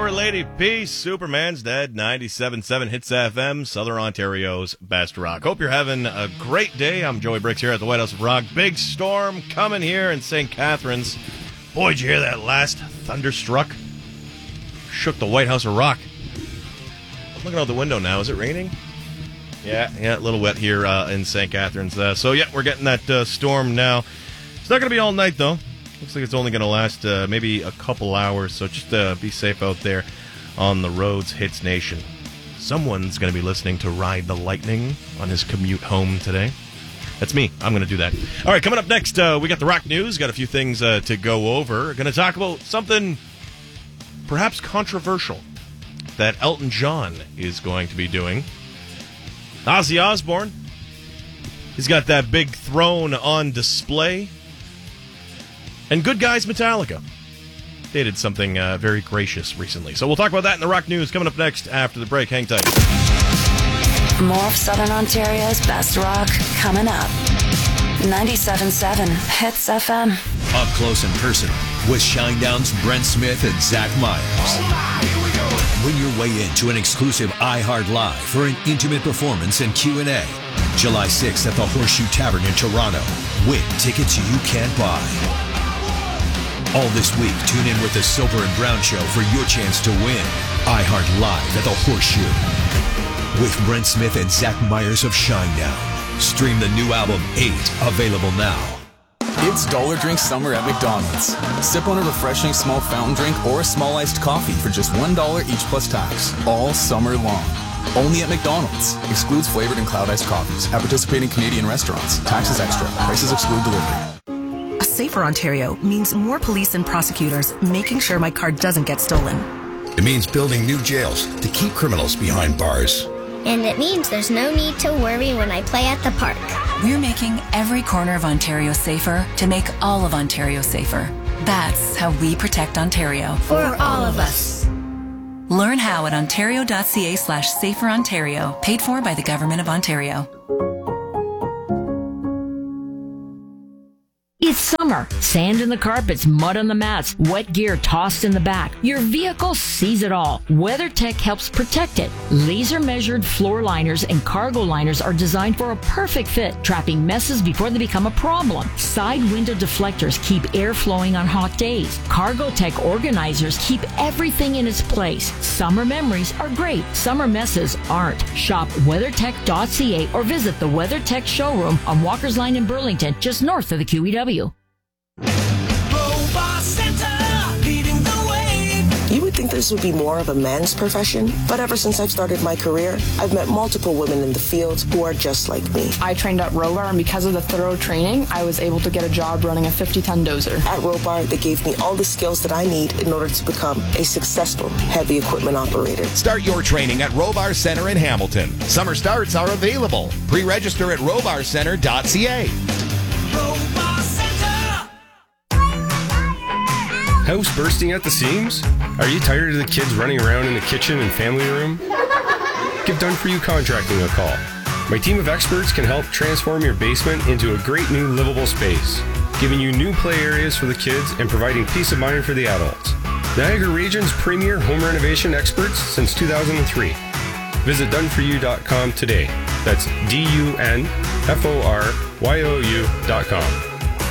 Our Lady Peace, Superman's Dead, 97.7 Hits FM, Southern Ontario's best rock. Hope you're having a great day. I'm Joey Bricks here at the White House of Rock. Big storm coming here in St. Catharines. Boy, did you hear that last thunderstruck? Shook the White House of Rock. I'm looking out the window now. Is it raining? Yeah, a little wet here in St. Catharines. So, we're getting that storm now. It's not going to be all night, though. Looks like it's only going to last maybe a couple hours, so just be safe out there on the roads, Hits Nation. Someone's going to be listening to Ride the Lightning on his commute home today. That's me. I'm going to do that. All right, coming up next, we got the rock news. Got a few things to go over. Going to talk about something perhaps controversial that Elton John is going to be doing. Ozzy Osbourne, he's got that big throne on display. And Good Guys Metallica. They did something very gracious recently. So we'll talk about that in the rock news coming up next after the break. Hang tight. More of Southern Ontario's best rock coming up. 97.7 Hits FM. Up close and personal with Shinedown's Brent Smith and Zach Myers. Win your way into an exclusive iHeart Live for an intimate performance and Q&A. July 6th at the Horseshoe Tavern in Toronto. Win tickets you can't buy. All this week, tune in with the Silver and Brown Show for your chance to win iHeart Live at the Horseshoe. With Brent Smith and Zach Myers of Shinedown. Stream the new album 8, available now. It's Dollar Drink Summer at McDonald's. Sip on a refreshing small fountain drink or a small iced coffee for just $1 each plus tax, all summer long. Only at McDonald's. Excludes flavored and cloud iced coffees at participating Canadian restaurants. Taxes extra. Prices exclude delivery. A safer Ontario means more police and prosecutors making sure my car doesn't get stolen. It means building new jails to keep criminals behind bars. And it means there's no need to worry when I play at the park. We're making every corner of Ontario safer to make all of Ontario safer. That's how we protect Ontario. For all of us. Learn how at ontario.ca/saferontario, paid for by the Government of Ontario. It's summer. Sand in the carpets, mud on the mats, wet gear tossed in the back. Your vehicle sees it all. WeatherTech helps protect it. Laser-measured floor liners and cargo liners are designed for a perfect fit, trapping messes before they become a problem. Side window deflectors keep air flowing on hot days. CargoTech organizers keep everything in its place. Summer memories are great. Summer messes aren't. Shop WeatherTech.ca or visit the WeatherTech showroom on Walker's Line in Burlington, just north of the QEW. You would think this would be more of a man's profession, but ever since I've started my career, I've met multiple women in the field who are just like me. I trained at Robar, and because of the thorough training, I was able to get a job running a 50-ton dozer. At Robar, they gave me all the skills that I need in order to become a successful heavy equipment operator. Start your training at Robar Center in Hamilton. Summer starts are available. Pre-register at robarcenter.ca. House bursting at the seams? Are you tired of the kids running around in the kitchen and family room? Give Done For You Contracting a call. My team of experts can help transform your basement into a great new livable space, giving you new play areas for the kids and providing peace of mind for the adults. Niagara Region's premier home renovation experts since 2003. Visit doneforyou.com today. That's DUNFORYOU.com.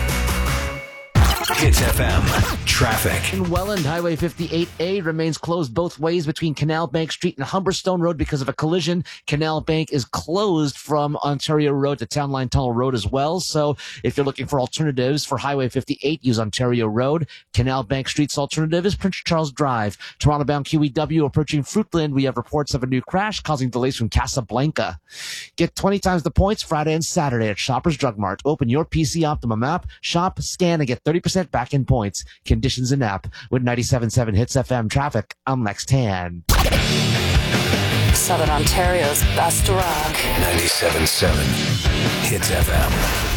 Hits FM. Traffic. In Welland, Highway 58A remains closed both ways between Canal Bank Street and Humberstone Road because of a collision. Canal Bank is closed from Ontario Road to Town Line Tunnel Road as well. So if you're looking for alternatives for Highway 58, use Ontario Road. Canal Bank Street's alternative is Prince Charles Drive. Toronto-bound QEW approaching Fruitland. We have reports of a new crash causing delays from Casablanca. Get 20 times the points Friday and Saturday at Shoppers Drug Mart. Open your PC Optimum app, shop, scan, and get 30% back in points. Conditions in app. With 97.7 Hits FM traffic, I'm Lex Tan. Southern Ontario's best rock. 97.7 Hits FM.